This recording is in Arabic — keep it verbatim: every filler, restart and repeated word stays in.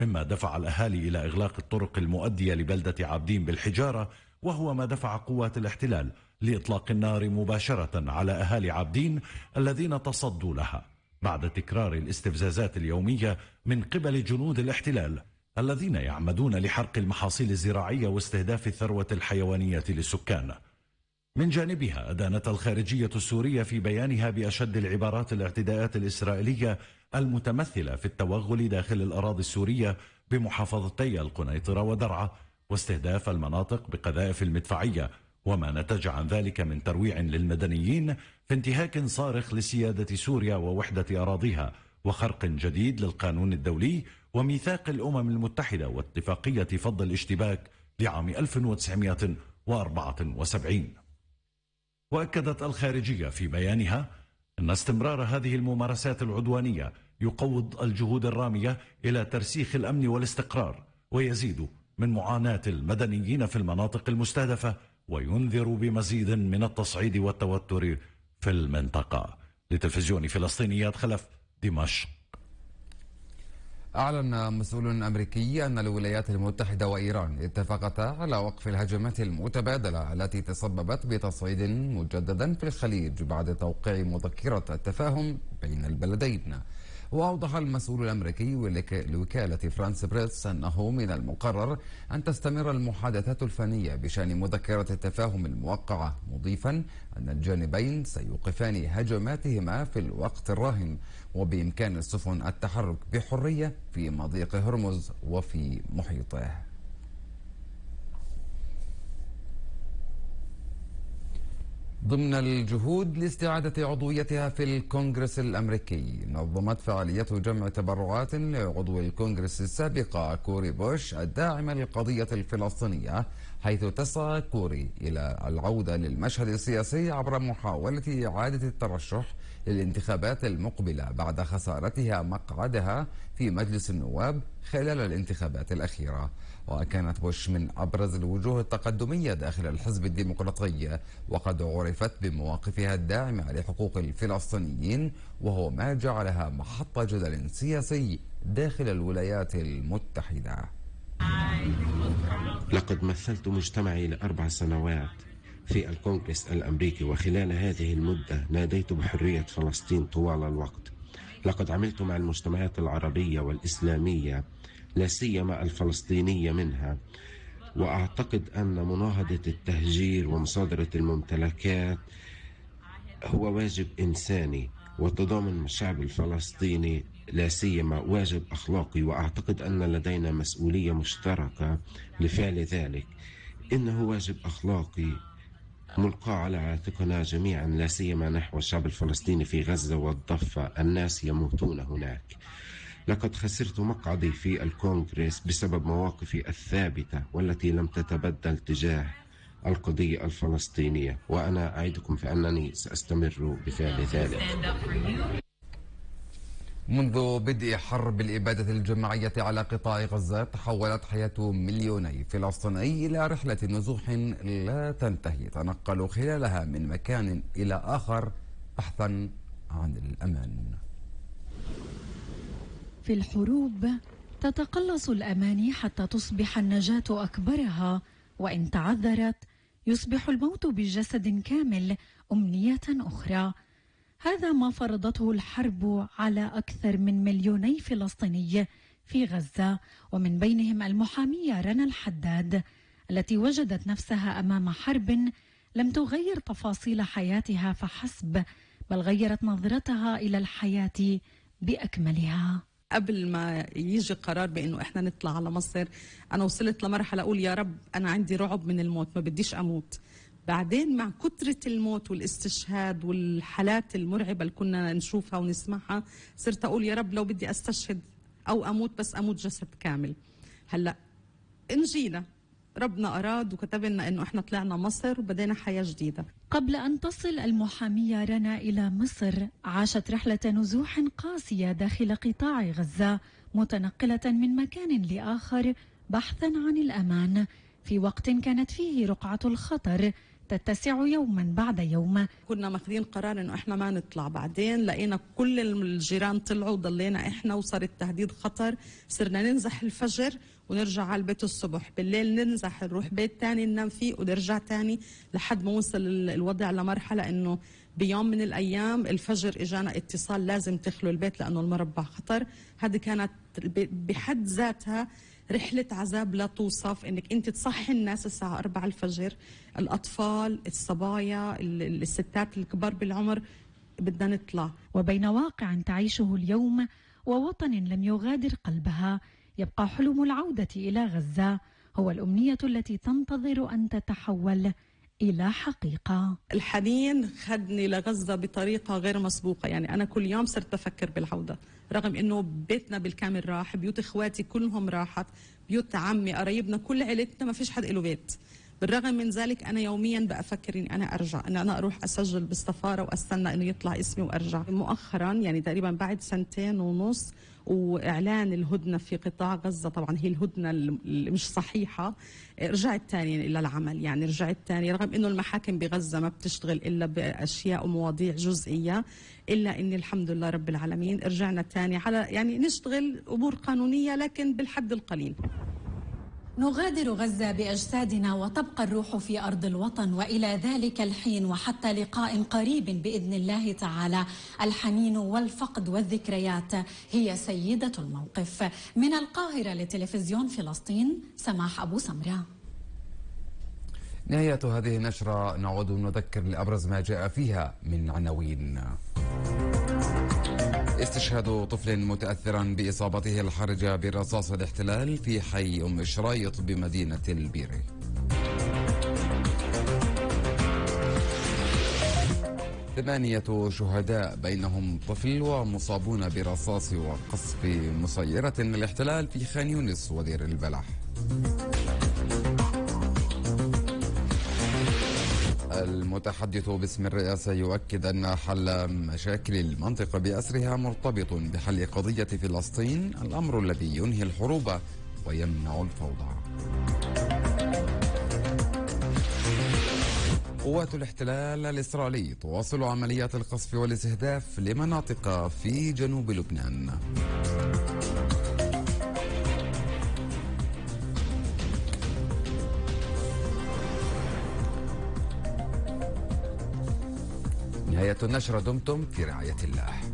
مما دفع الأهالي إلى إغلاق الطرق المؤدية لبلدة عابدين بالحجارة، وهو ما دفع قوات الاحتلال لإطلاق النار مباشرة على أهالي عابدين الذين تصدوا لها بعد تكرار الاستفزازات اليومية من قبل جنود الاحتلال الذين يعمدون لحرق المحاصيل الزراعية واستهداف الثروة الحيوانية للسكان. من جانبها أدانت الخارجية السورية في بيانها بأشد العبارات الاعتداءات الإسرائيلية المتمثلة في التوغل داخل الأراضي السورية بمحافظتي القنيطرة ودرعا واستهداف المناطق بقذائف المدفعية، وما نتج عن ذلك من ترويع للمدنيين في انتهاك صارخ لسيادة سوريا ووحدة أراضيها وخرق جديد للقانون الدولي وميثاق الأمم المتحدة واتفاقية فض الاشتباك لعام ألف وتسعمائة وأربعة وسبعين. وأكدت الخارجية في بيانها أن استمرار هذه الممارسات العدوانية يقوض الجهود الرامية إلى ترسيخ الأمن والاستقرار ويزيد من معاناة المدنيين في المناطق المستهدفة وينذر بمزيد من التصعيد والتوتر في المنطقة. لتلفزيون فلسطينيات خلف، دمشق. أعلن مسؤول أمريكي أن الولايات المتحدة وإيران اتفقتا على وقف الهجمات المتبادلة التي تسببت بتصعيد مجددا في الخليج بعد توقيع مذكرة التفاهم بين البلدين. وأوضح المسؤول الأمريكي لوكالة فرانس بريس أنه من المقرر أن تستمر المحادثات الفنية بشأن مذكرة التفاهم الموقعة، مضيفا أن الجانبين سيوقفان هجماتهما في الوقت الراهن، وبإمكان السفن التحرك بحرية في مضيق هرمز وفي محيطه. ضمن الجهود لاستعادة عضويتها في الكونغرس الأمريكي، نظمت فعالية جمع تبرعات لعضو الكونغرس السابقة كوري بوش الداعمة للقضية الفلسطينية، حيث تسعى كوري إلى العودة للمشهد السياسي عبر محاولة إعادة الترشح للانتخابات المقبلة بعد خسارتها مقعدها في مجلس النواب خلال الانتخابات الأخيرة. وكانت بوش من أبرز الوجوه التقدمية داخل الحزب الديمقراطي، وقد عرفت بمواقفها الداعمة لحقوق الفلسطينيين، وهو ما جعلها محط جدل سياسي داخل الولايات المتحدة. لقد مثلت مجتمعي لأربع سنوات في الكونغرس الأمريكي، وخلال هذه المدة ناديت بحرية فلسطين طوال الوقت. لقد عملت مع المجتمعات العربية والإسلامية، لا سيما الفلسطينية منها، وأعتقد أن مناهضة التهجير ومصادرة الممتلكات هو واجب إنساني، وتضامن الشعب الفلسطيني لا سيما واجب أخلاقي، وأعتقد أن لدينا مسؤولية مشتركة لفعل ذلك. إنه واجب أخلاقي ملقى على عاتقنا جميعا، لا سيما نحو الشعب الفلسطيني في غزة والضفة، الناس يموتون هناك. لقد خسرت مقعدي في الكونغرس بسبب مواقفي الثابتة والتي لم تتبدل تجاه القضية الفلسطينية، وأنا أعدكم بأنني سأستمر بفعل ذلك. منذ بدء حرب الإبادة الجماعية على قطاع غزة، تحولت حياة مليوني فلسطيني إلى رحلة نزوح لا تنتهي، تنقلوا خلالها من مكان إلى آخر بحثا عن الأمان. في الحروب تتقلص الأماني حتى تصبح النجاة أكبرها، وإن تعذرت يصبح الموت بجسد كامل أمنية أخرى. هذا ما فرضته الحرب على أكثر من مليوني فلسطيني في غزة، ومن بينهم المحامية رنا الحداد التي وجدت نفسها أمام حرب لم تغير تفاصيل حياتها فحسب، بل غيرت نظرتها إلى الحياة بأكملها. قبل ما يجي قرار بأنه إحنا نطلع على مصر، أنا وصلت لمرحلة أقول يا رب أنا عندي رعب من الموت، ما بديش أموت. بعدين مع كترة الموت والاستشهاد والحالات المرعبة اللي كنا نشوفها ونسمعها، صرت أقول يا رب لو بدي أستشهد أو أموت بس أموت جسد كامل. هلأ انجينا، ربنا أراد وكتب لنا أنه إحنا طلعنا مصر وبدينا حياة جديدة. قبل أن تصل المحامية رنا إلى مصر، عاشت رحلة نزوح قاسية داخل قطاع غزة، متنقلة من مكان لآخر بحثا عن الأمان في وقت كانت فيه رقعة الخطر تتسع يوما بعد يوم. كنا ماخذين قرار انه احنا ما نطلع، بعدين لقينا كل الجيران طلعوا وضلينا احنا وصار التهديد خطر، صرنا ننزح الفجر ونرجع على البيت الصبح، بالليل ننزح نروح بيت تاني ننام فيه ونرجع تاني، لحد ما وصل الوضع لمرحلة انه بيوم من الايام الفجر اجانا اتصال لازم تخلوا البيت لانه المربع خطر. هذه كانت بحد ذاتها رحلة عذاب لا توصف، انك انت تصحي الناس الساعة أربعة الفجر، الاطفال، الصبايا، الستات الكبار بالعمر، بدنا نطلع. وبين واقع تعيشه اليوم ووطن لم يغادر قلبها، يبقى حلم العودة إلى غزة هو الأمنية التي تنتظر أن تتحول إلى حقيقة. الحنين خدني لغزة بطريقة غير مسبوقة، يعني أنا كل يوم صرت أفكر بالعودة، رغم إنه بيتنا بالكامل راح، بيوت إخواتي كلهم راحت، بيوت عمي، قرايبنا، كل عيلتنا ما فيش حد له بيت. بالرغم من ذلك أنا يوميا بأفكر إني أنا أرجع، إن أنا أروح أسجل بالسفارة وأستنى إنه يطلع اسمي وأرجع. مؤخرا يعني تقريبا بعد سنتين ونص وإعلان الهدنة في قطاع غزة، طبعا هي الهدنة اللي مش صحيحة، رجعت تاني إلى العمل، يعني رجعت تاني رغم إنه المحاكم بغزة ما بتشتغل إلا بأشياء ومواضيع جزئية، إلا إني الحمد لله رب العالمين رجعنا تاني على يعني نشتغل أمور قانونية لكن بالحد القليل. نغادر غزة بأجسادنا وتبقى الروح في أرض الوطن، وإلى ذلك الحين وحتى لقاء قريب بإذن الله تعالى الحنين والفقد والذكريات هي سيدة الموقف. من القاهرة لتلفزيون فلسطين، سماح أبو سمرة. نهاية هذه النشرة، نعود نذكر لأبرز ما جاء فيها من عناوين. استشهاد طفل متأثرا بإصابته الحرجة برصاص الاحتلال في حي أم شرايط بمدينة البيري. ثمانية شهداء بينهم طفل ومصابون برصاص وقصف مسيرة الاحتلال في خان يونس ودير البلح. المتحدث باسم الرئاسة يؤكد أن حل مشاكل المنطقة بأسرها مرتبط بحل قضية فلسطين، الأمر الذي ينهي الحروب ويمنع الفوضى. قوات الاحتلال الإسرائيلي تواصل عمليات القصف والاستهداف لمناطق في جنوب لبنان. نهاية النشرة، دمتم في رعاية الله.